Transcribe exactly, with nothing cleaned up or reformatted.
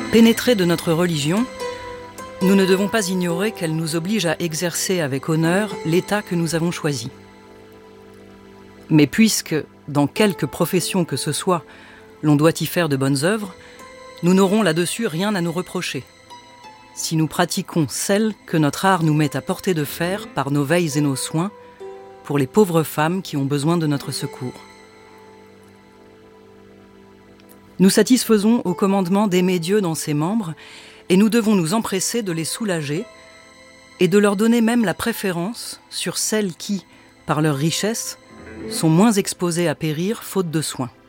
Pénétrés de notre religion, nous ne devons pas ignorer qu'elle nous oblige à exercer avec honneur l'état que nous avons choisi. Mais puisque, dans quelque profession que ce soit, l'on doit y faire de bonnes œuvres, nous n'aurons là-dessus rien à nous reprocher, si nous pratiquons celles que notre art nous met à portée de faire par nos veilles et nos soins pour les pauvres femmes qui ont besoin de notre secours. Nous satisfaisons au commandement d'aimer Dieu dans ses membres et nous devons nous empresser de les soulager et de leur donner même la préférence sur celles qui, par leur richesse, sont moins exposées à périr faute de soins.